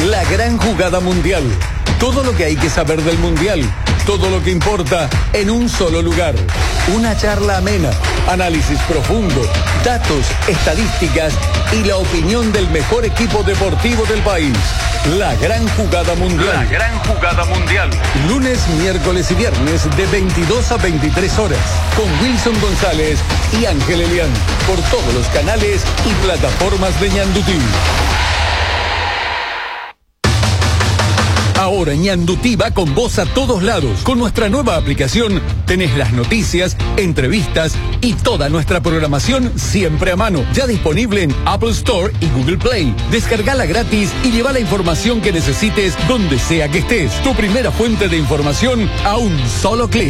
La gran jugada mundial. Todo lo que hay que saber del mundial. Todo lo que importa en un solo lugar. Una charla amena, análisis profundo, datos, estadísticas y la opinión del mejor equipo deportivo del país. La gran jugada mundial. La gran jugada mundial. Lunes, miércoles y viernes de 22 a 23 horas. Con Wilson González y Ángel Elián. Por todos los canales y plataformas de Ñandutí. Ahora Ñandutí va con vos a todos lados. Con nuestra nueva aplicación tenés las noticias, entrevistas y toda nuestra programación siempre a mano. Ya disponible en Apple Store y Google Play. Descargala gratis y lleva la información que necesites donde sea que estés. Tu primera fuente de información a un solo clic.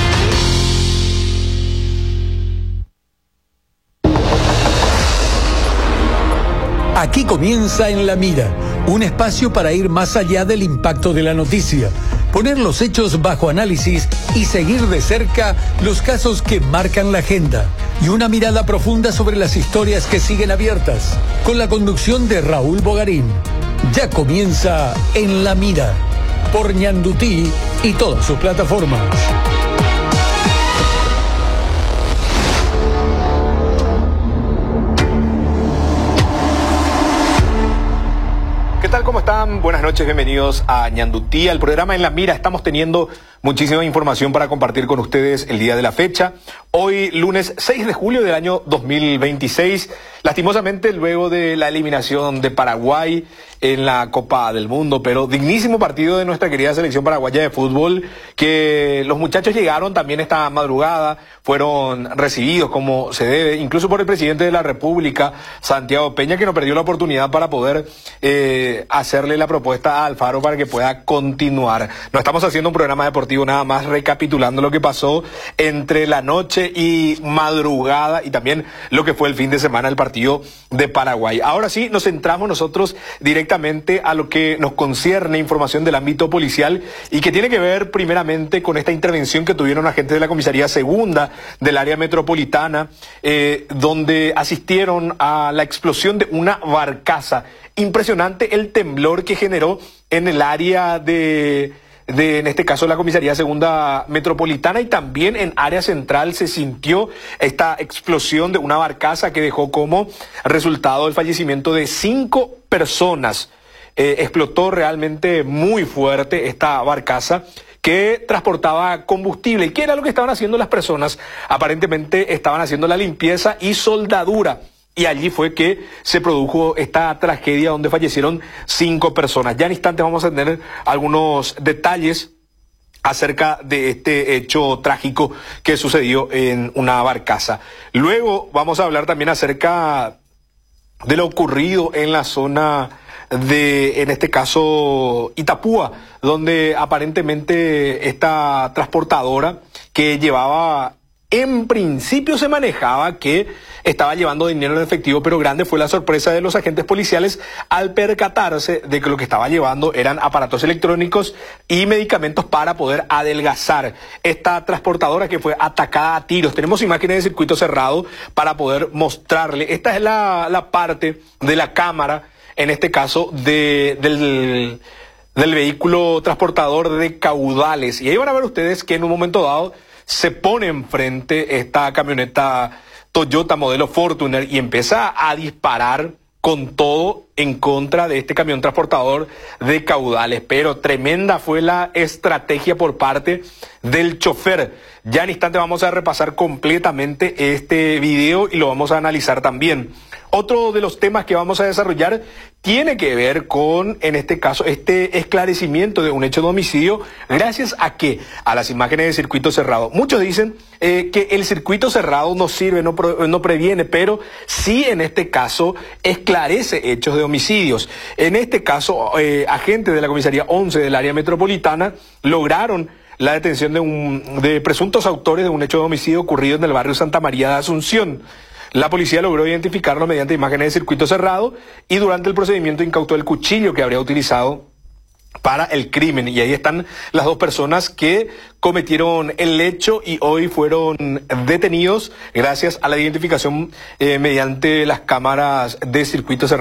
Aquí comienza En la Mira, un espacio para ir más allá del impacto de la noticia, poner los hechos bajo análisis y seguir de cerca los casos que marcan la agenda y una mirada profunda sobre las historias que siguen abiertas, con la conducción de Raúl Bogarín. Ya comienza En la Mira, por Ñandutí y todas sus plataformas. ¿Qué tal? ¿Cómo están? Buenas noches, bienvenidos a Ñandutí, al programa En la Mira. Estamos teniendo muchísima información para compartir con ustedes el día de la fecha. Hoy, lunes 6 de julio del año 2026, lastimosamente luego de la eliminación de Paraguay en la Copa del Mundo, pero dignísimo partido de nuestra querida selección paraguaya de fútbol, que los muchachos llegaron también esta madrugada, fueron recibidos como se debe, incluso por el presidente de la República, Santiago Peña, que no perdió la oportunidad para poder hacerle la propuesta a Alfaro para que pueda continuar. No estamos haciendo un programa deportivo, nada más recapitulando lo que pasó entre la noche y madrugada y también lo que fue el fin de semana el partido de Paraguay. Ahora sí, nos centramos nosotros directamente a lo que nos concierne, información del ámbito policial y que tiene que ver primeramente con esta intervención que tuvieron agentes de la Comisaría Segunda del área metropolitana, donde asistieron a la explosión de una barcaza. Impresionante el temblor que generó en el área de en este caso la Comisaría Segunda Metropolitana, y también en área central se sintió esta explosión de una barcaza que dejó como resultado el fallecimiento de 5 personas. Explotó realmente muy fuerte esta barcaza que transportaba combustible. ¿Y qué era lo que estaban haciendo las personas? Aparentemente estaban haciendo la limpieza y soldadura. Y allí fue que se produjo esta tragedia donde fallecieron 5 personas. Ya en instantes vamos a tener algunos detalles acerca de este hecho trágico que sucedió en una barcaza. Luego vamos a hablar también acerca de lo ocurrido en la zona de, en este caso, Itapúa, donde aparentemente esta transportadora que llevaba, en principio se manejaba que estaba llevando dinero en efectivo, pero grande fue la sorpresa de los agentes policiales al percatarse de que lo que estaba llevando eran aparatos electrónicos y medicamentos para poder adelgazar. Esta transportadora que fue atacada a tiros. Tenemos imágenes de circuito cerrado para poder mostrarle. Esta es la parte de la cámara, en este caso del vehículo transportador de caudales. Y ahí van a ver ustedes que en un momento dado se pone enfrente esta camioneta Toyota modelo Fortuner y empieza a disparar con todo en contra de este camión transportador de caudales. Pero tremenda fue la estrategia por parte del chofer. Ya en instante vamos a repasar completamente este video y lo vamos a analizar también. Otro de los temas que vamos a desarrollar tiene que ver con, en este caso, este esclarecimiento de un hecho de homicidio, gracias a que a las imágenes de circuito cerrado. Muchos dicen que el circuito cerrado no sirve, no previene, pero sí en este caso esclarece hechos de homicidios. En este caso, agentes de la Comisaría 11 del área metropolitana lograron la detención de presuntos autores de un hecho de homicidio ocurrido en el barrio Santa María de Asunción. La policía logró identificarlo mediante imágenes de circuito cerrado y durante el procedimiento incautó el cuchillo que habría utilizado para el crimen. Y ahí están las 2 personas que cometieron el hecho y hoy fueron detenidos gracias a la identificación mediante las cámaras de circuito cerrado.